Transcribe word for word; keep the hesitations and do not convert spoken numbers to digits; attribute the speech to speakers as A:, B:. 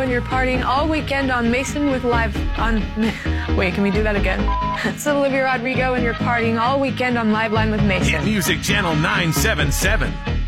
A: and you're partying all weekend on Mason with Live on... Wait, can we do that again? It's Olivia Rodrigo and you're partying all weekend on Liveline with Mason.
B: Hit Music Channel nine seven seven.